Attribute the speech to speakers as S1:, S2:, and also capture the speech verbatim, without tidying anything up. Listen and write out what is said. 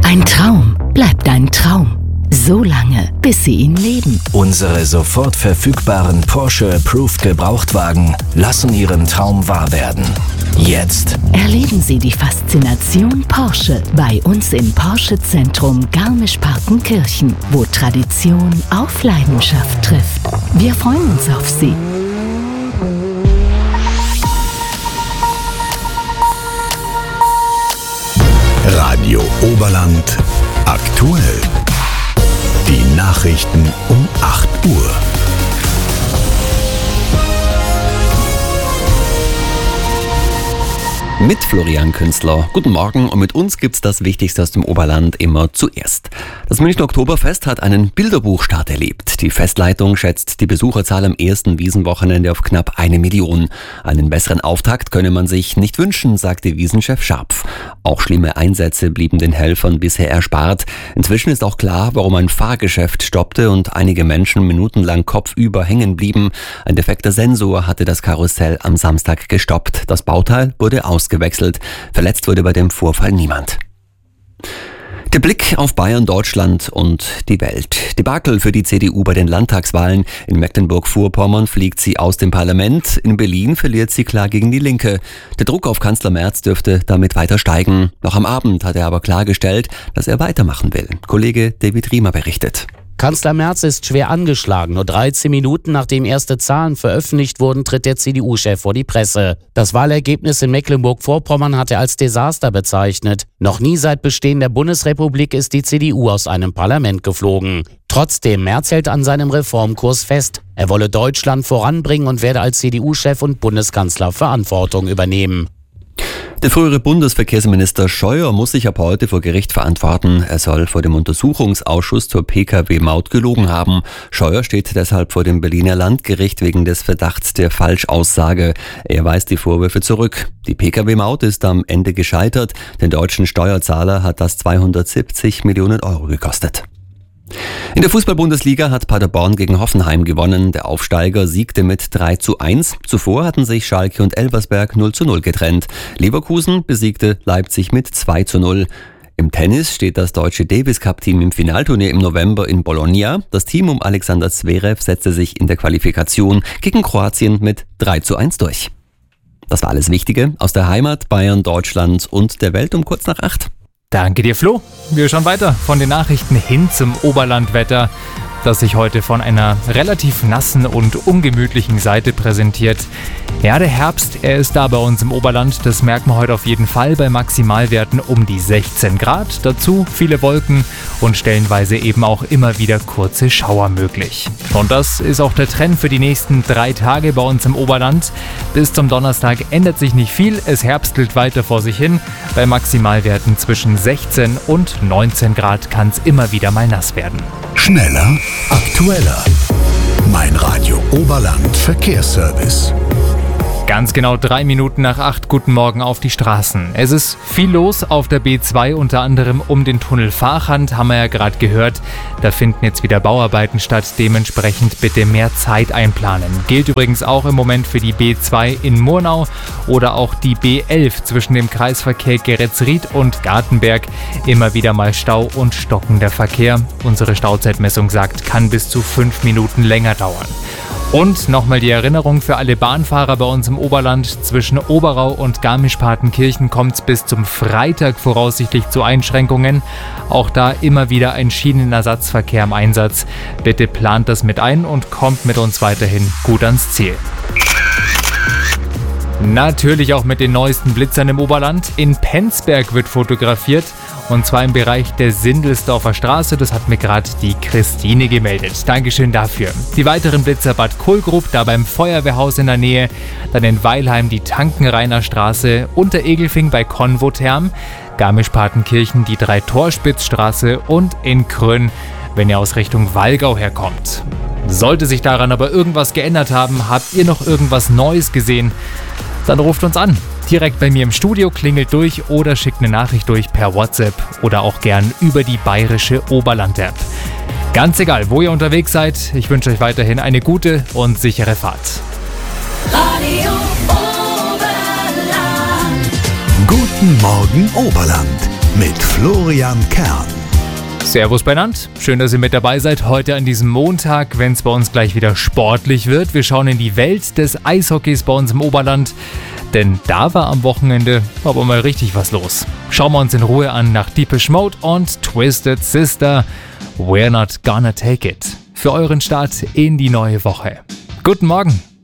S1: Ein Traum bleibt ein Traum. So lange, bis Sie ihn leben.
S2: Unsere sofort verfügbaren Porsche Approved Gebrauchtwagen lassen Ihren Traum wahr werden. Jetzt
S1: Erleben Sie die Faszination Porsche bei uns im Porsche Zentrum Garmisch-Partenkirchen, wo Tradition auf Leidenschaft trifft. Wir freuen uns auf Sie.
S3: Radio Oberland aktuell. Die Nachrichten um acht Uhr.
S4: Mit Florian Künstler. Guten Morgen, und mit uns gibt's das Wichtigste aus dem Oberland immer zuerst. Das Münchner Oktoberfest hat einen Bilderbuchstart erlebt. Die Festleitung schätzt die Besucherzahl am ersten Wiesenwochenende auf knapp eine Million. Einen besseren Auftakt könne man sich nicht wünschen, sagte Wiesenchef Scharpf. Auch schlimme Einsätze blieben den Helfern bisher erspart. Inzwischen ist auch klar, warum ein Fahrgeschäft stoppte und einige Menschen minutenlang kopfüber hängen blieben. Ein defekter Sensor hatte das Karussell am Samstag gestoppt. Das Bauteil wurde ausgewechselt. Verletzt wurde bei dem Vorfall niemand. Der Blick auf Bayern, Deutschland und die Welt. Debakel für die C D U bei den Landtagswahlen. In Mecklenburg-Vorpommern fliegt sie aus dem Parlament. In Berlin verliert sie klar gegen die Linke. Der Druck auf Kanzler Merz dürfte damit weiter steigen. Noch am Abend hat er aber klargestellt, dass er weitermachen will. Kollege David Riemer berichtet.
S5: Kanzler Merz ist schwer angeschlagen. Nur dreizehn Minuten nachdem erste Zahlen veröffentlicht wurden, tritt der C D U-Chef vor die Presse. Das Wahlergebnis in Mecklenburg-Vorpommern hat er als Desaster bezeichnet. Noch nie seit Bestehen der Bundesrepublik ist die C D U aus einem Parlament geflogen. Trotzdem, Merz hält an seinem Reformkurs fest. Er wolle Deutschland voranbringen und werde als C D U-Chef und Bundeskanzler Verantwortung übernehmen.
S4: Der frühere Bundesverkehrsminister Scheuer muss sich ab heute vor Gericht verantworten. Er soll vor dem Untersuchungsausschuss zur P K W-Maut gelogen haben. Scheuer steht deshalb vor dem Berliner Landgericht wegen des Verdachts der Falschaussage. Er weist die Vorwürfe zurück. Die P K W-Maut ist am Ende gescheitert. Den deutschen Steuerzahler hat das zweihundertsiebzig Millionen Euro gekostet. In der Fußball-Bundesliga hat Paderborn gegen Hoffenheim gewonnen. Der Aufsteiger siegte mit drei zu eins. Zuvor hatten sich Schalke und Elversberg null zu null getrennt. Leverkusen besiegte Leipzig mit zwei zu null. Im Tennis steht das deutsche Davis-Cup-Team im Finalturnier im November in Bologna. Das Team um Alexander Zverev setzte sich in der Qualifikation gegen Kroatien mit drei zu eins durch. Das war alles Wichtige aus der Heimat, Bayern, Deutschland und der Welt um kurz nach acht.
S6: Danke dir, Flo. Wir schauen weiter von den Nachrichten hin zum Oberlandwetter, das sich heute von einer relativ nassen und ungemütlichen Seite präsentiert. Ja, der Herbst, er ist da bei uns im Oberland. Das merken wir heute auf jeden Fall bei Maximalwerten um die sechzehn Grad. Dazu viele Wolken und stellenweise eben auch immer wieder kurze Schauer möglich. Und das ist auch der Trend für die nächsten drei Tage bei uns im Oberland. Bis zum Donnerstag ändert sich nicht viel. Es herbstelt weiter vor sich hin. Bei Maximalwerten zwischen sechzehn und neunzehn Grad kann es immer wieder mal nass werden.
S3: Schneller, aktueller. Mein Radio Oberland Verkehrsservice.
S6: Ganz genau drei Minuten nach acht, guten Morgen auf die Straßen. Es ist viel los auf der B zwei, unter anderem um den Tunnel Fahrchand, haben wir ja gerade gehört. Da finden jetzt wieder Bauarbeiten statt, dementsprechend bitte mehr Zeit einplanen. Gilt übrigens auch im Moment für die B zwei in Murnau oder auch die B elf zwischen dem Kreisverkehr Geretzried und Gartenberg. Immer wieder mal Stau und stockender Verkehr. Unsere Stauzeitmessung sagt, kann bis zu fünf Minuten länger dauern. Und nochmal die Erinnerung für alle Bahnfahrer bei uns im Oberland. Zwischen Oberau und Garmisch-Partenkirchen kommt es bis zum Freitag voraussichtlich zu Einschränkungen. Auch da immer wieder ein Schienenersatzverkehr im Einsatz. Bitte plant das mit ein und kommt mit uns weiterhin gut ans Ziel. Natürlich auch mit den neuesten Blitzern im Oberland. In Penzberg wird fotografiert. Und zwar im Bereich der Sindelsdorfer Straße. Das hat mir gerade die Christine gemeldet. Dankeschön dafür. Die weiteren Blitzer Bad Kohlgrub, da beim Feuerwehrhaus in der Nähe. Dann in Weilheim die Tankenrainer Straße. Unteregelfing bei Konvotherm. Garmisch-Partenkirchen die Drei-Torspitz-Straße. Und in Krönn, wenn ihr aus Richtung Wallgau herkommt. Sollte sich daran aber irgendwas geändert haben, habt ihr noch irgendwas Neues gesehen, dann ruft uns an. Direkt bei mir im Studio, klingelt durch oder schickt eine Nachricht durch per WhatsApp oder auch gern über die bayerische Oberland-App. Ganz egal, wo ihr unterwegs seid, ich wünsche euch weiterhin eine gute und sichere Fahrt.
S3: Radio Oberland. Guten Morgen Oberland mit Florian Kern.
S6: Servus benannt, schön, dass ihr mit dabei seid heute an diesem Montag, wenn es bei uns gleich wieder sportlich wird. Wir schauen in die Welt des Eishockeys bei uns im Oberland, denn da war am Wochenende aber mal richtig was los. Schauen wir uns in Ruhe an nach Depeche Mode und Twisted Sister, We're Not Gonna Take It, für euren Start in die neue Woche. Guten Morgen!